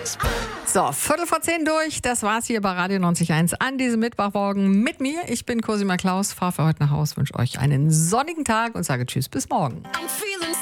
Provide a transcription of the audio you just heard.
So, 9:15 durch. Das war's hier bei Radio 90.1 an diesem Mittwochmorgen mit mir. Ich bin Cosima Klaus, fahre für heute nach Haus, wünsche euch einen sonnigen Tag und sage Tschüss, bis morgen.